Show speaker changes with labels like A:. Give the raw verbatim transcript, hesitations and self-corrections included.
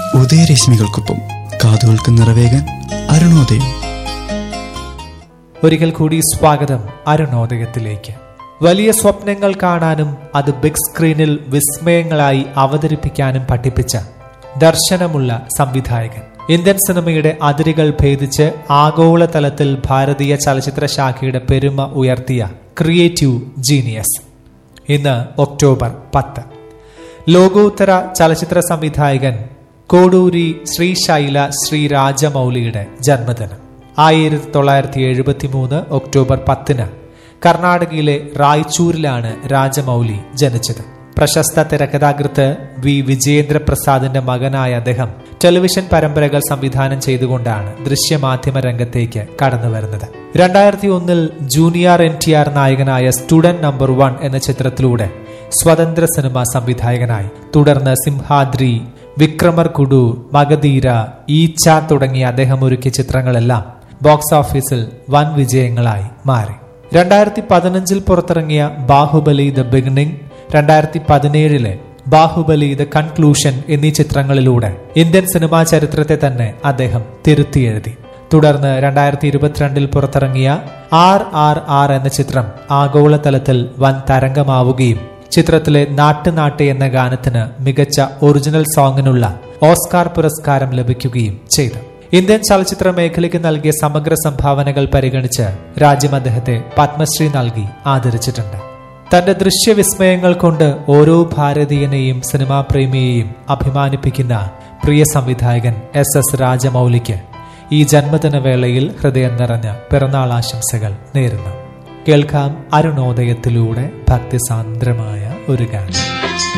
A: ഉദയരശ്മികൾക്കൊപ്പം കാതുകൾക്ക് നിറവേകാൻ അരുണോദയം.
B: ഒരിക്കൽ കൂടി സ്വാഗതം അരുണോദയത്തിലേക്ക്. വലിയ സ്വപ്നങ്ങൾ കാണാനും അത് ബിഗ് സ്ക്രീനിൽ വിസ്മയങ്ങളായി അവതരിപ്പിക്കാനും പഠിപ്പിച്ച ദർശനമുള്ള സംവിധായകൻ, ഇന്ത്യൻ സിനിമയുടെ അതിരുകൾ ഭേദിച്ച് ആഗോളതലത്തിൽ ഭാരതീയ ചലച്ചിത്ര ശാഖയുടെ പെരുമ ഉയർത്തിയ ക്രിയേറ്റീവ് ജീനിയസ്. ഇന്ന് ഒക്ടോബർ പത്ത്. ലോകോത്തര ചലച്ചിത്ര സംവിധായകൻ കോഡൂരി ശ്രീശൈല ശ്രീ രാജമൗലിയുടെ ജന്മദിനം. ആയിരത്തി തൊള്ളായിരത്തി എഴുപത്തി മൂന്ന് ഒക്ടോബർ പത്തിന് കർണാടകയിലെ റായ്ചൂരിലാണ് രാജമൗലി ജനിച്ചത്. പ്രശസ്ത തിരക്കഥാകൃത്ത് വി വിജയേന്ദ്ര പ്രസാദിന്റെ മകനായ അദ്ദേഹം ടെലിവിഷൻ പരമ്പരകൾ സംവിധാനം ചെയ്തുകൊണ്ടാണ് ദൃശ്യമാധ്യമ രംഗത്തേക്ക് കടന്നുവരുന്നത്. രണ്ടായിരത്തി ഒന്നിൽ ജൂനിയർ എൻ ടി ആർ നായകനായ സ്റ്റുഡന്റ് നമ്പർ വൺ എന്ന ചിത്രത്തിലൂടെ സ്വതന്ത്ര സിനിമാ സംവിധായകനായി. തുടർന്ന് സിംഹാദ്രി, വിക്രമർ കുടു, മഗധീര, ഈച്ച തുടങ്ങിയ അദ്ദേഹം ഒരുക്കിയ ചിത്രങ്ങളെല്ലാം ബോക്സ് ഓഫീസിൽ വൻ വിജയങ്ങളായി മാറി. രണ്ടായിരത്തി പതിനഞ്ചിൽ പുറത്തിറങ്ങിയ ബാഹുബലി ദ ബിഗിനിങ്, രണ്ടായിരത്തി പതിനേഴിലെ ബാഹുബലി ദ കൺക്ലൂഷൻ എന്നീ ചിത്രങ്ങളിലൂടെ ഇന്ത്യൻ സിനിമാ ചരിത്രത്തെ തന്നെ അദ്ദേഹം തിരുത്തിയെഴുതി. തുടർന്ന് രണ്ടായിരത്തി ഇരുപത്തിരണ്ടിൽ പുറത്തിറങ്ങിയ ആർ ആർ ആർ എന്ന ചിത്രം ആഗോളതലത്തിൽ വൻ തരംഗമാവുകയും ചിത്രത്തിലെ നാട്ട് നാട്ട് എന്ന ഗാനത്തിന് മികച്ച ഒറിജിനൽ സോങ്ങിനുള്ള ഓസ്കാർ പുരസ്കാരം ലഭിക്കുകയും ചെയ്തു. ഇന്ത്യൻ ചലച്ചിത്ര മേഖലയ്ക്ക് നൽകിയ സമഗ്ര സംഭാവനകൾ പരിഗണിച്ച് രാജ്യം അദ്ദേഹത്തെ പത്മശ്രീ നൽകി ആദരിച്ചിട്ടുണ്ട്. തന്റെ ദൃശ്യവിസ്മയങ്ങൾ കൊണ്ട് ഓരോ ഭാരതീയനെയും സിനിമാ പ്രേമിയെയും അഭിമാനിപ്പിക്കുന്ന പ്രിയ സംവിധായകൻ എസ് എസ് രാജമൗലിക്ക് ഈ ജന്മദിന വേളയിൽ ഹൃദയം നിറഞ്ഞ പിറന്നാൾ ആശംസകൾ നേരുന്നു. കേൾക്കാം അരുണോദയത്തിലൂടെ ഭക്തിസാന്ദ്രമായ ഒരു ഗാനം.